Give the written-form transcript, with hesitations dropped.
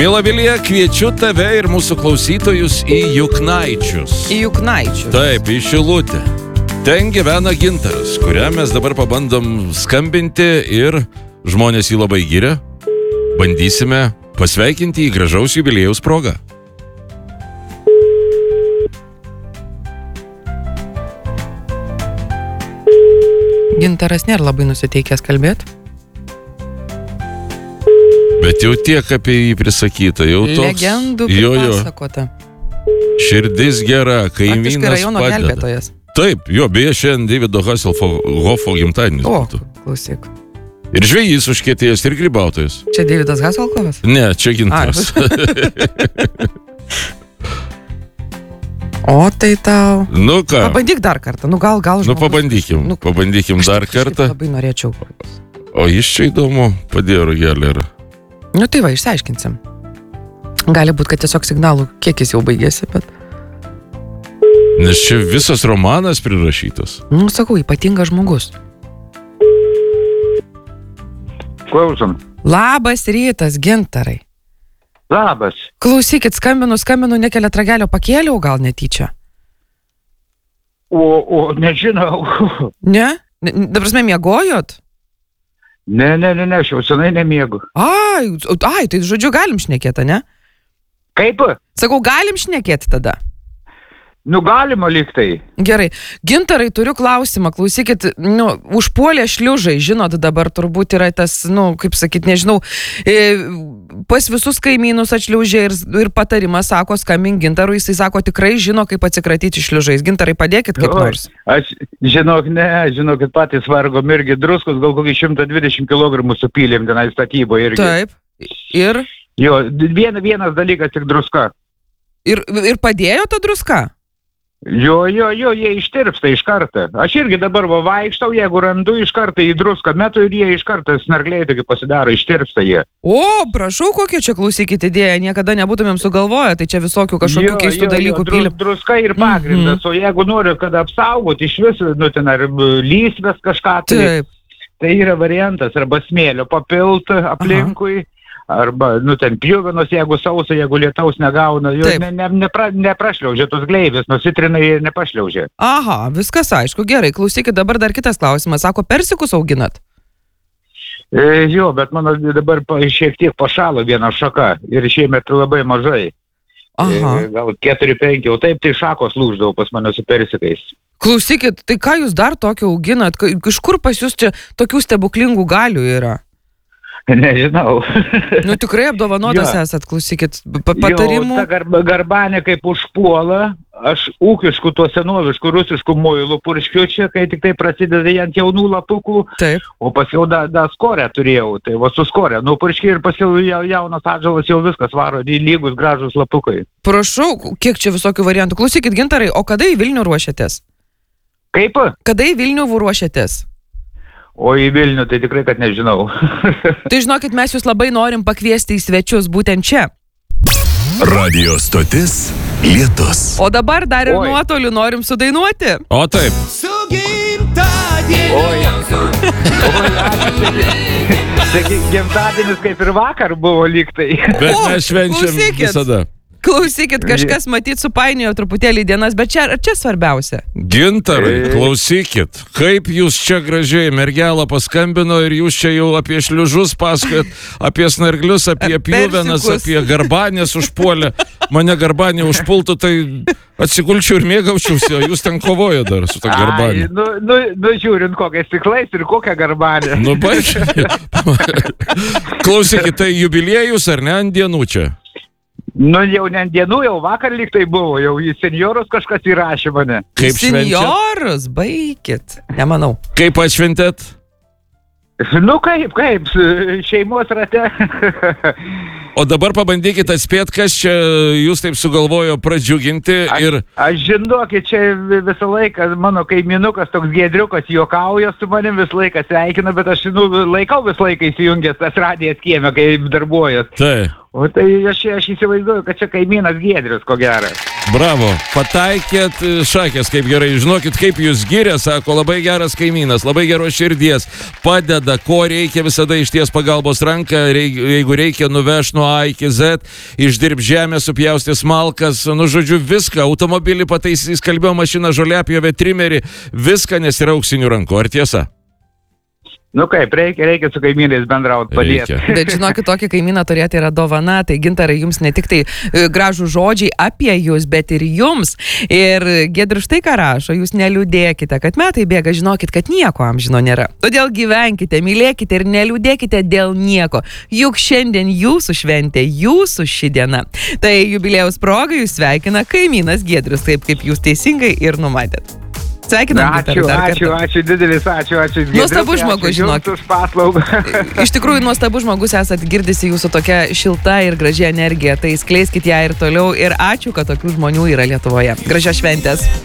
Mila Vilija, kviečiu tave ir mūsų klausytojus į Juknaičius. Į Juknaičius. Taip, į Šilutę. Ten gyvena Gintaras, kuriam mes dabar pabandom skambinti ir žmonės jį labai giria. Bandysime pasveikinti į gražaus jubiliejaus progą. Gintaras nėra labai nusiteikęs kalbėti. Bet jau tiek apie jį prisakyta, jau toks... Legendų pripasakota. Širdis gera, kaimynas Faktiškai rajono padeda. gelbėtojas. Taip, jo, beje, šiandien Davido Hasselhoffo gimtadienis. O, būtų. klausyk. Ir žvejys užkietėjęs, ir grybautojas. Čia Davidas Hasselhoffas? Ne, čia Gintaras. O, tai tau. Nu ką? Pabandyk dar kartą. Nu, gal Nu, pabandykim dar kartą. Labai norėčiau. O jis čia įdomu, padėjo ragelį ir... Nu, tai va, išsiaiškinsim. Gali būt, kad tiesiog signalų kiekis jau baigėsi, bet... Nes čia visas romanas prirašytas. Nu, sakau, ypatingas žmogus. Klausom. Labas rytas, Gintarai. Labas. Klausykit, skambinu, nekeliat ragelio, pakėliau gal netyčia. O nežinau. Ne? Dabar mes miegojot? Ne, aš jau senai nemiegu. Ai, tai žodžiu galim šnekėti, ne? Kaip? Sakau, galim šnekėti tada. Nu, galima lygtai. Gerai. Gintarai, turiu klausimą. Klausykit, užpuolė šliužai, žinot, dabar turbūt yra tas, kaip sakyt, nežinau, pas visus kaimynus atšliaužė ir patarimas sako, skambink Gintarui, jisai sako, tikrai žino, kaip atsikratyti šliužais. Gintarai, padėkit kaip nors. Aš žinokit, patys vargom irgi druskos, gal kokį 120 kg supylėm tenai statyboje irgi. Taip. Ir? Jo, vienas dalykas tik druska. Ir padėjo ta druska? Jo, jie ištirpsta iš karto. Aš irgi dabar vaikštau, jeigu randu iš karto į druską metu ir jie iš karto snargliai tokie pasidaro, ištirpsta jie. O, prašau, kokie čia klausykit idėją, niekada nebūtumėm sugalvoję, tai čia visokių kažkokių keistų dalykų pylim. Druska ir pagrindas, o jeigu nori, kad apsaugoti iš viso, ar lysvės kažką, tai yra variantas, arba smėlio papilt aplinkui. Arba, ten pjuvenos, jeigu sauso, jeigu lietaus negauna, jo neprašliaužia tos gleivės, nusitrinai ir nepašliaužia. Aha, viskas aišku, gerai, klausykit, dabar dar kitas klausimas, sako, persikus auginat? Jo, bet mano dabar šiek tiek pašalo viena šaka ir šiemet labai mažai. Aha. Gal 4-5, o taip tai šakos lūždavo pas mane su persikais. Klausykit, tai ką jūs dar tokio auginat? Iš kur pas jūs čia tokių stebuklingų galių yra? Nežinau. Tikrai apdovanotas esat, klausykit, patarimų. Jo, ta garbanė kaip užpuola, aš ūkiškų, tuo senoviškų, rusiškų muilų purškiu čia, kai tik tai prasideda ant jaunų lapukų. Taip. O paskiau da skorę turėjau, tai va su skorę. Purškiu ir paskiau jaunas atžalas jau viskas varo, lygus, gražus lapukai. Prašau, kiek čia visokių variantų. Klausykit, Gintarai, o kada į Vilnių ruošiatės? Kaip? Kada į Vilnių ruošiatės? O į Vilnių tai tikrai, kad nežinau. Tai žinokit, mes jūs labai norim pakviesti į svečius būtent čia. Radio stotis Lietus. O dabar dar ir nuotoliu norim sudainuoti. O taip. Su gimtadieniu. Gimtadienis kaip ir vakar buvo lygtai. Bet mes švenčiam visada. Klausykit, kažkas matyt supainiojo truputėlį dienas, bet čia svarbiausia. Gintarai, klausykit, kaip jūs čia gražiai mergelą paskambino ir jūs čia jau apie šliužus pasakojat, apie snarglius, apie pjuvenas, apie garbanės užpuolę. Mane garbanė užpultų, tai atsigulčiau ir mėgaučiausi, o jūs ten kovojo dar su tą garbanę. Žiūrint kokiais stiklais ir kokią garbanę. Klausykit, tai jubiliejus ar ne ant dienų čia? Jau ne dienų, jau vakar lyg tai buvo, jau į senjorus kažkas įrašė mane. Kaip švenčiat? Senjorus, baikit, nemanau. Kaip atšventėt? Kaip, šeimos rate. O dabar pabandykit atspėt, kas čia jūs taip sugalvojo pradžiuginti ir... Aš žinokit, čia visą laiką mano kaiminukas, toks Giedriukas, juokauja su manim, visą laiką sveikina, bet aš laikau visą laiką įsijungęs tas radijas kieme, kai darbuojas. Tai. O tai aš įsivaizduoju, kad čia kaimynas Giedrius, ko geras. Bravo, pataikėt šakės, kaip gerai. Žinokit, kaip jūs giria, sako, labai geras kaimynas, labai geros širdies, padeda, ko reikia, visada išties pagalbos ranką, jeigu reikia, nuveš nuo A iki Z, išdirb žemę, supjaustys malkas, nu žodžiu, viską, automobilį pataisys, kalbėjo mašiną, žoliapjovę, trimerį, viską, nes yra auksinių rankų. Ar tiesa? Nu kaip, reikia su kaimynais bendrauti, padėti. Bet žinokit, tokį kaimyną turėti yra dovana, tai Gintarai, jums ne tik tai gražų žodžiai apie jūs, bet ir jums. Ir Giedrius štai ką rašo, jūs neliūdėkite, kad metai bėga, žinokit, kad nieko amžino nėra. Todėl gyvenkite, mylėkite ir neliūdėkite dėl nieko. Juk šiandien jūsų šventė, jūsų ši diena. Tai jubiliejaus proga jūs sveikina kaimynas Giedrius, taip kaip jūs teisingai ir numatėt. Sveikinam. Ačiū, didelis ačiū. Nuostabus žmogus, žinokit. Už paslaugą. Iš tikrųjų, nuostabus žmogus esat, girdisi jūsų tokia šilta ir graži energija, tai skleiskit ją ir toliau. Ir ačiū, kad tokių žmonių yra Lietuvoje. Gražios šventės.